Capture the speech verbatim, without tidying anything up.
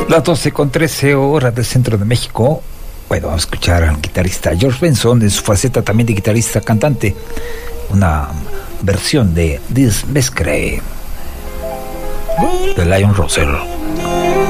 Las doce con trece horas del centro de México. Bueno, vamos a escuchar al guitarrista George Benson en su faceta también de guitarrista cantante. Una versión de This Mescre de Lion Russell.